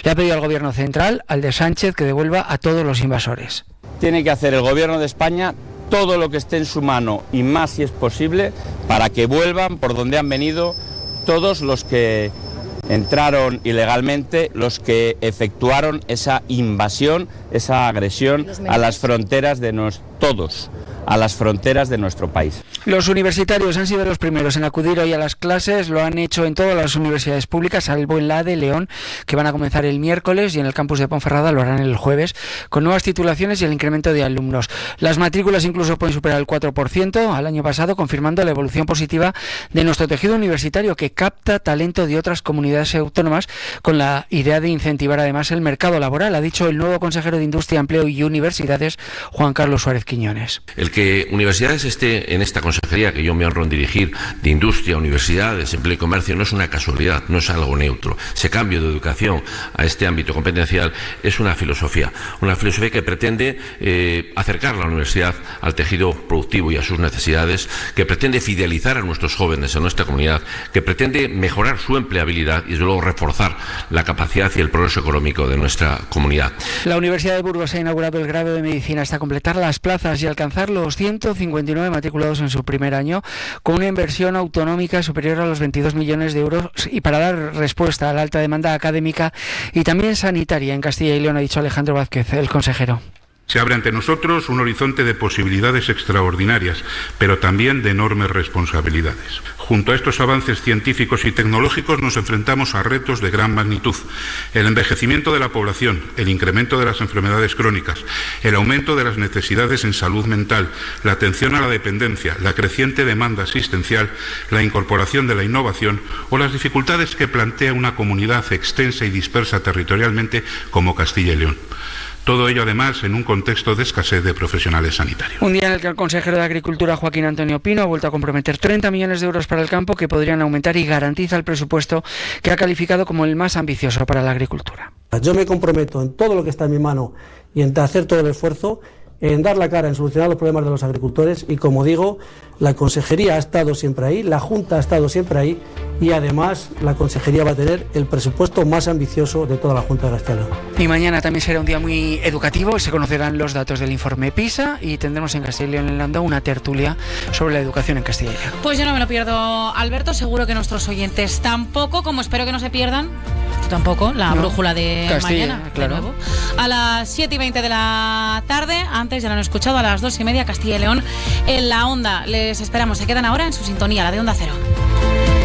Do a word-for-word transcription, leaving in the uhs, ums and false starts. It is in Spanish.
Le ha pedido al Gobierno central, al de Sánchez, que devuelva a todos los invasores. Tiene que hacer el Gobierno de España todo lo que esté en su mano y más si es posible para que vuelvan por donde han venido todos los que entraron ilegalmente, los que efectuaron esa invasión, esa agresión a las fronteras de nos, todos, a las fronteras de nuestro país. Los universitarios han sido los primeros en acudir hoy a las clases, lo han hecho en todas las universidades públicas, salvo en la de León, que van a comenzar el miércoles, y en el campus de Ponferrada lo harán el jueves, con nuevas titulaciones y el incremento de alumnos. Las matrículas incluso pueden superar el cuatro por ciento al año pasado, confirmando la evolución positiva de nuestro tejido universitario, que capta talento de otras comunidades autónomas, con la idea de incentivar además el mercado laboral, ha dicho el nuevo consejero de Industria, Empleo y Universidades, Juan Carlos Suárez Quiñones. El que Universidades esté en esta consejería que yo me honro en dirigir, de Industria, Universidades, Empleo y Comercio, no es una casualidad, no es algo neutro. Ese cambio de educación a este ámbito competencial es una filosofía, una filosofía que pretende eh, acercar la universidad al tejido productivo y a sus necesidades, que pretende fidelizar a nuestros jóvenes, a nuestra comunidad, que pretende mejorar su empleabilidad y desde luego reforzar la capacidad y el progreso económico de nuestra comunidad. La Universidad de Burgos ha inaugurado el grado de Medicina hasta completar las plazas y alcanzar los ciento cincuenta y nueve matriculados en su primer año, con una inversión autonómica superior a los veintidós millones de euros, y para dar respuesta a la alta demanda académica y también sanitaria en Castilla y León, ha dicho Alejandro Vázquez, el consejero. Se abre ante nosotros un horizonte de posibilidades extraordinarias, pero también de enormes responsabilidades. Junto a estos avances científicos y tecnológicos nos enfrentamos a retos de gran magnitud. El envejecimiento de la población, el incremento de las enfermedades crónicas, el aumento de las necesidades en salud mental, la atención a la dependencia, la creciente demanda asistencial, la incorporación de la innovación o las dificultades que plantea una comunidad extensa y dispersa territorialmente como Castilla y León. Todo ello, además, en un contexto de escasez de profesionales sanitarios. Un día en el que el consejero de Agricultura, Joaquín Antonio Pino, ha vuelto a comprometer treinta millones de euros para el campo, que podrían aumentar, y garantiza el presupuesto que ha calificado como el más ambicioso para la agricultura. Yo me comprometo en todo lo que está en mi mano y en hacer todo el esfuerzo, en dar la cara, en solucionar los problemas de los agricultores, y como digo, la consejería ha estado siempre ahí, la Junta ha estado siempre ahí, y además la consejería va a tener el presupuesto más ambicioso de toda la Junta de Castilla y León. Y mañana también será un día muy educativo, se conocerán los datos del informe PISA y tendremos en Castilla y León en Landa una tertulia sobre la educación en Castilla y León. Pues yo no me lo pierdo, Alberto, seguro que nuestros oyentes tampoco, como espero que no se pierdan, tú tampoco, la no, brújula de Castilla, mañana, claro. De nuevo, a las siete y veinte de la tarde, antes ya lo han escuchado, a las dos y media, Castilla y León en la Onda. Les esperamos, se quedan ahora en su sintonía, la de Onda Cero.